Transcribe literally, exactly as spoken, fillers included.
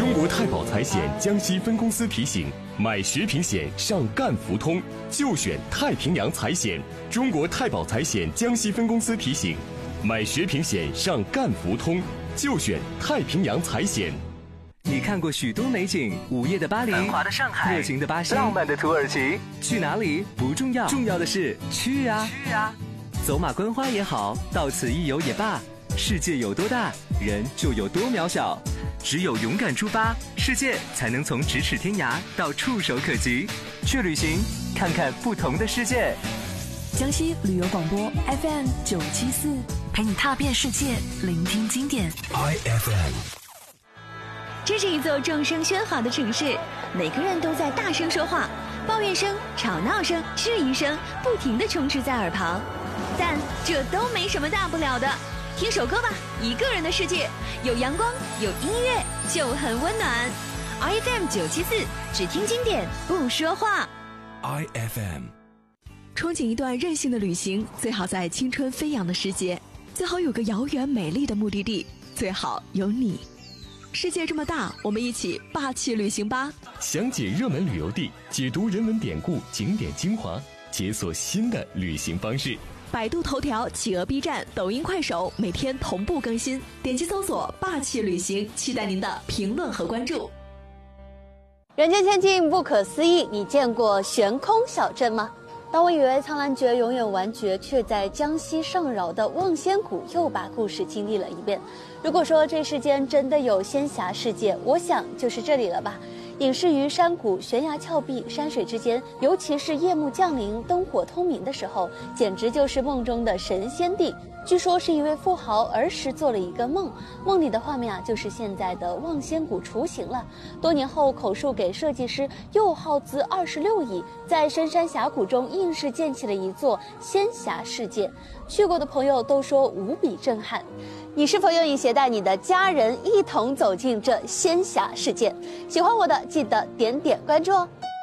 中国太保财险江西分公司提醒：买食品险上赣福通，就选太平洋财险。中国太保财险江西分公司提醒：买食品险上赣福通，就选太平洋财险。 你看过许多美景，午夜的巴黎， 繁华的上海， 热情的巴西， 浪漫的土耳其。 去哪里不重要，重要的是去啊！ 去啊！ 走马观花也好，到此一游也罢，世界有多大，人就有多渺小。只有勇敢出发，世界才能从咫尺天涯到触手可及。去旅行，看看不同的世界。 江西旅游广播 F M 九七四，陪你踏遍世界，聆听经典。 I F M。 这是一座众声喧哗的城市，每个人都在大声说话，抱怨声、吵闹声、质疑声不停地充斥在耳旁。但这都没什么大不了的，听首歌吧，一个人的世界，有阳光，有音乐，就很温暖。I F M 九七四，只听经典，不说话。 I F M。 憧憬一段任性的旅行，最好在青春飞扬的时节，最好有个遥远美丽的目的地，最好有你。世界这么大，我们一起霸气旅行吧！ 详解热门旅游地，解读人文典故、景点精华，解锁新的旅行方式。 百度头条、企鹅 B 站、抖音、快手每天同步更新，点击搜索“霸气旅行”，期待您的评论和关注。 人间仙境不可思议，你见过悬空小镇吗？当我以为苍兰诀永远完结，却在江西上饶的望仙谷又把故事经历了一遍。如果说这世间真的有仙侠世界，我想就是这里了吧。隐士于山谷、悬崖峭壁、山水之间，尤其是夜幕降临、灯火通明的时候，简直就是梦中的神仙地。据说是一位富豪儿时做了一个梦，梦里的画面啊，就是现在的望仙谷雏形了。多年后口述给设计师，又耗资二十六亿，在深山峡谷中硬是建起了一座仙侠世界。去过的朋友都说无比震撼。你是否愿意携带你的家人一同走进这仙侠世界？喜欢我的记得点点关注哦。